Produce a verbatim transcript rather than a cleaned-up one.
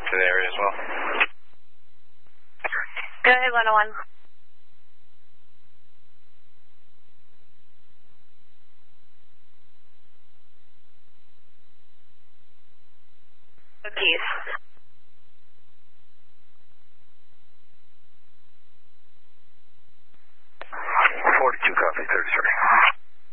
to the area as well. Go ahead, one oh one. Keys.